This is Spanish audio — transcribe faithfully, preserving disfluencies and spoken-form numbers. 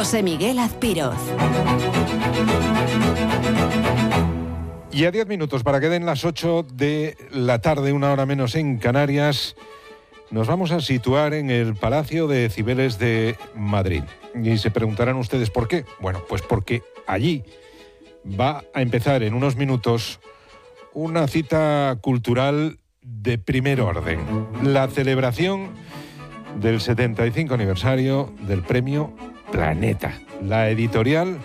José Miguel Azpiroz. Y a diez minutos para que den las ocho de la tarde, una hora menos en Canarias, nos vamos a situar en el Palacio de Cibeles de Madrid. Y se preguntarán ustedes por qué. Bueno, pues porque allí va a empezar en unos minutos una cita cultural de primer orden. La celebración del setenta y cinco aniversario del premio Planeta. La editorial